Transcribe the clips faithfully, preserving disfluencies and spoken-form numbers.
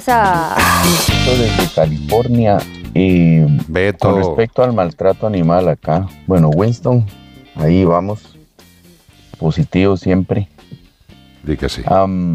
Desde California. Y Beto. Con respecto al maltrato animal acá, bueno, Winston, ahí vamos, positivo siempre. Di que sí. Um,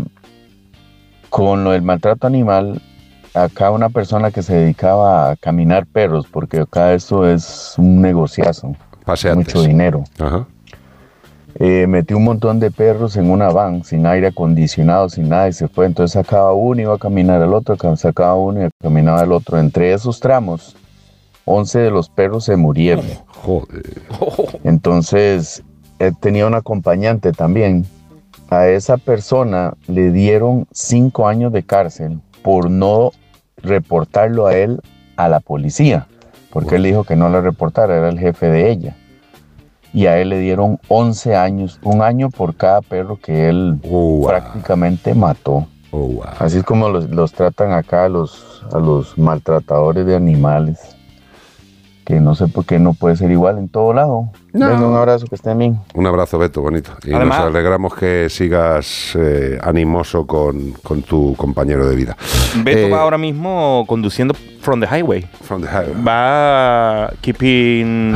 con lo del maltrato animal, acá una persona que se dedicaba a caminar perros, porque acá eso es un negociazo, Paseantes. mucho dinero. Ajá. Eh, metió un montón de perros en una van, sin aire acondicionado, sin nada, y se fue. Entonces sacaba uno, iba a caminar al otro, sacaba uno y caminaba al otro. Entre esos tramos, once de los perros se murieron. Joder. Entonces, eh, tenía un acompañante también. A esa persona le dieron cinco años de cárcel por no reportarlo a él a la policía, porque Wow. él dijo que no lo reportara, era el jefe de ella. Y a él le dieron once años, un año por cada perro que él Oh, wow. prácticamente mató. Oh, wow. Así es como los, los tratan acá a los, a los maltratadores de animales. Que no sé por qué no puede ser igual en todo lado. No. Venga, un abrazo, que estén bien. Un abrazo, Beto, bonito. Y Además, nos alegramos que sigas eh, animoso con, con tu compañero de vida. Beto Eh, va ahora mismo conduciendo from the highway. From the highway. Va keeping...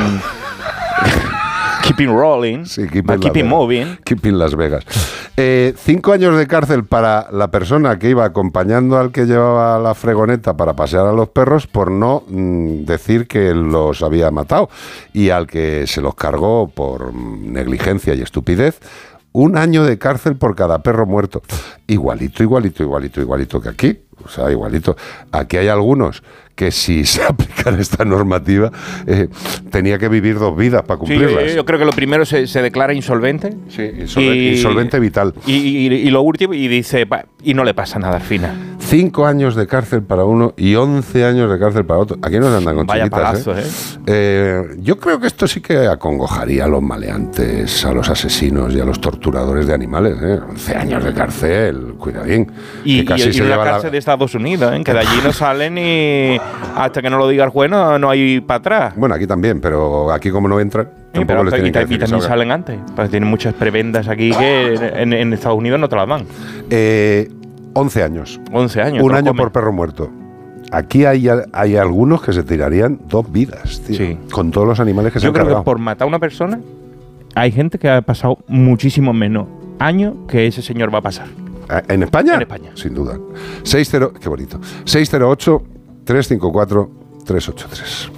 keeping rolling. Sí, keeping va Las keeping Vegas. moving. Keeping Las Vegas. Eh, cinco años de cárcel para la persona que iba acompañando al que llevaba la fregoneta para pasear a los perros por no mm, decir que los había matado, y al que se los cargó por mm, negligencia y estupidez. Un año de cárcel por cada perro muerto. Igualito, igualito, igualito, igualito que aquí. O sea, igualito. Aquí hay algunos que si se aplicara esta normativa eh, tenía que vivir dos vidas para Sí, cumplirlas. yo creo que lo primero se, se declara insolvente. Sí, insolvente, Y- insolvente vital. Y, y- y lo último, y dice, "Va", y no le pasa nada al final. Cinco años de cárcel para uno y once años de cárcel para otro. Aquí no se andan con Vaya chiquitas, palazo, ¿eh? ¿eh? Eh, Yo creo que esto sí que acongojaría a los maleantes, a los asesinos y a los torturadores de animales, ¿eh? once años de cárcel, cuidadín. Y, que casi y, y se una lleva la- cárcel de Estados Unidos, ¿eh? Que de allí no salen y hasta que no lo diga el juez no, no hay para atrás. Bueno, aquí también, pero aquí como no entran, Sí, tampoco pero les y, tienen que ta- y decir que también salgan. salen antes. Pues tienen muchas prebendas aquí que en, en Estados Unidos no te las dan. Eh, once años. once años. Un te lo año comen. por perro muerto. Aquí hay, hay algunos que se tirarían dos vidas, tío, Sí. con todos los animales que se Yo han creo cargado. que por matar a una persona hay gente que ha pasado muchísimo menos años que ese señor va a pasar. ¿En España? En España. Sin duda. seis cero, qué bonito. seis cero ocho, tres cinco cuatro, tres ocho tres.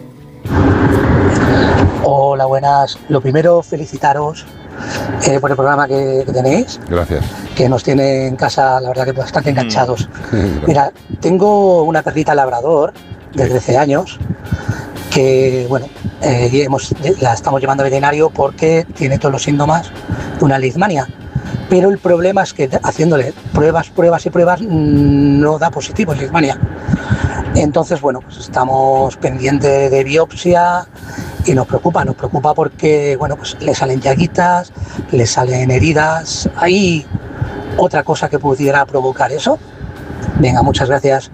Hola, buenas. Lo primero, felicitaros eh, por el programa que, que tenéis, Gracias. que nos tiene en casa, la verdad que bastante enganchados. Mira, tengo una perrita labrador de trece años que, bueno, eh, y hemos, la estamos llevando al veterinario porque tiene todos los síntomas de una leishmania. Pero el problema es que haciéndole pruebas, pruebas y pruebas mm, no da positivo en leishmania. Entonces, bueno, pues estamos pendientes de biopsia y nos preocupa, nos preocupa porque, bueno, pues le salen llaguitas, le salen heridas. ¿Hay otra cosa que pudiera provocar eso? Venga, muchas gracias.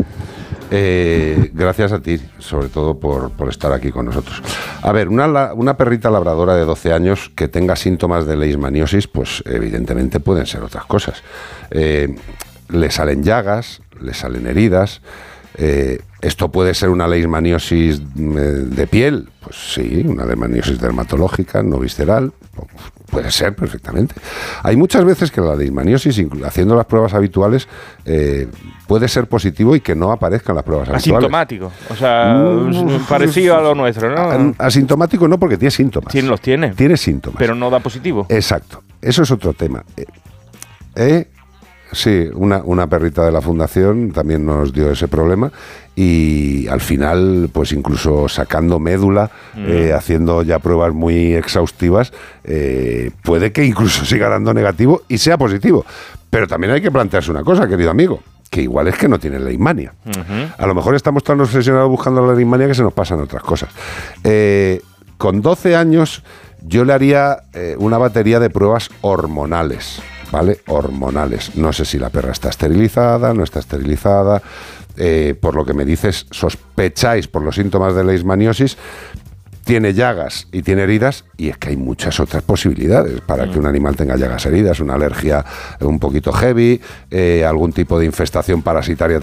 Eh, gracias a ti, sobre todo por, por estar aquí con nosotros. A ver, una, la- una perrita labradora de doce años que tenga síntomas de leishmaniosis, pues evidentemente pueden ser otras cosas. Eh, le salen llagas, le salen heridas. Eh, ¿Esto puede ser una leishmaniosis eh, de piel? Pues sí, una leishmaniosis dermatológica, no visceral. Puede ser perfectamente. Hay muchas veces que la leishmaniosis, inclu- haciendo las pruebas habituales, eh, puede ser positivo y que no aparezcan las pruebas habituales. Asintomático. O sea, Mm, parecido a lo nuestro, ¿no? A- Asintomático no, porque tiene síntomas. Sí, los tiene. Tiene síntomas. Pero no da positivo. Exacto. Eso es otro tema. Eh, eh, sí, una, una perrita de la fundación también nos dio ese problema y al final, pues incluso sacando médula, Mm. eh, haciendo ya pruebas muy exhaustivas, eh, puede que incluso siga dando negativo y sea positivo. Pero también hay que plantearse una cosa, querido amigo, que igual es que no tiene leishmania. Ujú. A lo mejor estamos tan obsesionados buscando la leishmania que se nos pasan otras cosas. Eh, con doce años yo le haría eh, una batería de pruebas hormonales, ¿vale? Hormonales. No sé si la perra está esterilizada, no está esterilizada. Eh, por lo que me dices, sospecháis por los síntomas de leishmaniosis, tiene llagas y tiene heridas, y es que hay muchas otras posibilidades para que un animal tenga llagas, heridas, una alergia un poquito heavy, eh, algún tipo de infestación parasitaria